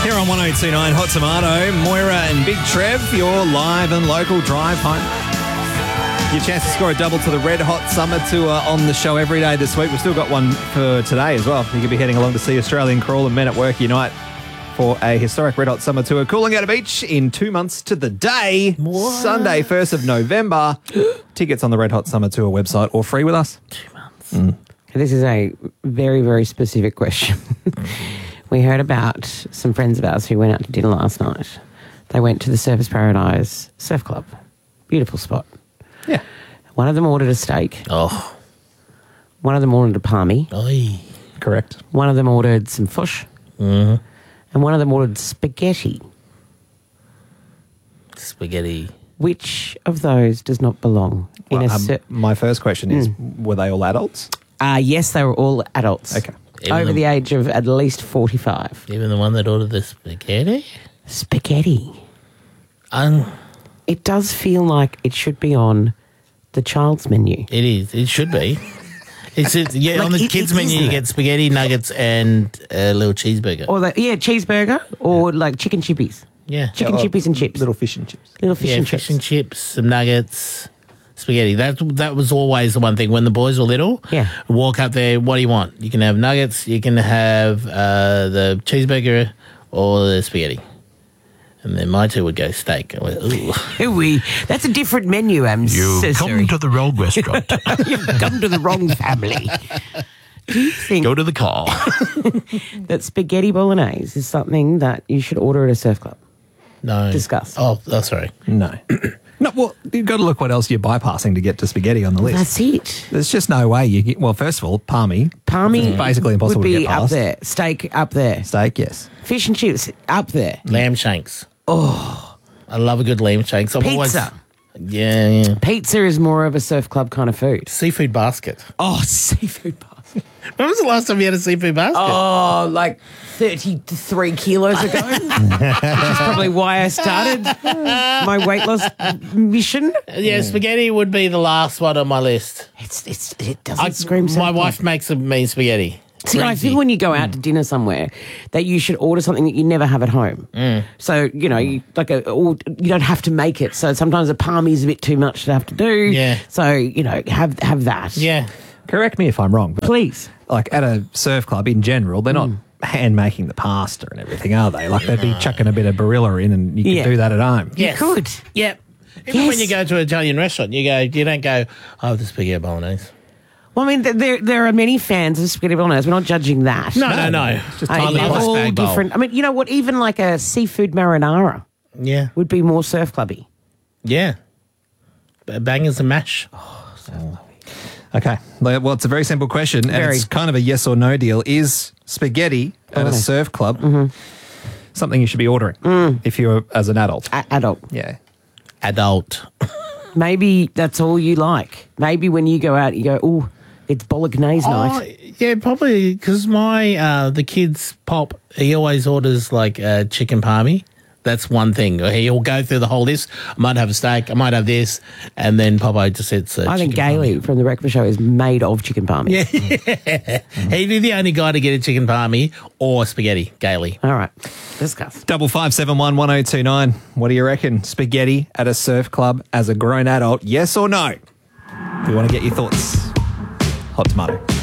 Here on 1029 Hot Tomato, Moira and Big Trev, your live and local drive home. Your chance to score a double to the Red Hot Summer Tour on the show every day this week. We've still got one for today as well. You could be heading along to see Australian Crawl and Men at Work unite for a historic Red Hot Summer Tour, cooling out a beach in 2 months to the day. What? Sunday, 1st of November. Tickets on the Red Hot Summer Tour website or free with us. 2 months. This is a very, very specific question. We heard about some friends of ours who went out to dinner last night. They went to the Surfers Paradise Surf Club. Beautiful spot. Yeah. One of them ordered a steak. Oh. One of them ordered a palmy. Oy. Correct. One of them ordered some fish. Mm-hmm. And one of them ordered spaghetti. Spaghetti. Which of those does not belong in a my first question is, were they all adults? Yes, they were all adults. Okay. Over the age of at least 45. Even the one that ordered the spaghetti? Spaghetti. It does feel like it should be on the child's menu. It is. It should be. It's Like, on the kids' menu you get spaghetti, nuggets, and a little cheeseburger. Or cheeseburger or like chicken chippies. Yeah. Chicken chippies and chips. Little fish and chips. Little fish and chips. Fish and chips, some nuggets, spaghetti. That was always the one thing. When the boys were little, walk up there, what do you want? You can have nuggets, you can have the cheeseburger or the spaghetti. And then my two would go steak. I went, ooh. That's a different menu, You've come to the wrong restaurant. You've come to the wrong family. Do you think Go to the car. that spaghetti bolognese is something that you should order at a surf club? No. Discuss. Oh, sorry. No. No, well, you've got to look what else you're bypassing to get to spaghetti on the list. That's it. There's just no way you get... Well, first of all, palmy. Palmy Basically impossible would to be get past. up there. Steak up there. Steak, yes. Fish and chips up there. Lamb shanks. Oh. I love a good lamb shanks. Pizza. Yeah. Pizza is more of a surf club kind of food. Seafood basket. Oh, seafood basket. When was the last time you had a seafood basket? Oh, like 33 kilos ago. Which is probably why I started my weight loss mission. Yeah, spaghetti would be the last one on my list. It doesn't scream surf My club. wife makes me spaghetti. See, I think when you go out to dinner somewhere, that you should order something that you never have at home. So, you don't have to make it. So sometimes a palmy is a bit too much to have to do. Yeah. So, have that. Yeah. Correct me if I'm wrong. But Please. like at a surf club in general, they're not hand making the pasta and everything, are they? Like they'd be chucking a bit of Barilla in and you could do that at home. Yes. You could. Yep. Even when you go to an Italian restaurant, you don't go, oh, the spaghetti bolognese. Well, I mean, there are many fans of spaghetti bolognese. We're not judging that. No. It's just They're totally all bag bowl. different. I mean, you know what? Even like a seafood marinara Yeah. would be more surf clubby. Yeah. Bangers and mash. Okay. Well, it's a very simple question, and Very. it's kind of a yes or no deal. Is spaghetti at a surf club something you should be ordering if you're as an adult? Adult. Yeah. Adult. Maybe that's all you like. Maybe when you go out, you go, oh, it's bolognese night. Yeah, probably because the kid's pop, he always orders like chicken palmy. That's one thing. He'll go through the whole list. I might have a steak. I might have this. And then Popeye just says I think chicken Gailey from the Breakfast Show is made of chicken palmy. Yeah. He'd be the only guy to get a chicken palmy or spaghetti, Gailey. All right. Discuss. 5571 1029. What do you reckon? Spaghetti at a surf club as a grown adult, yes or no? We want to get your thoughts. Hot Tomato.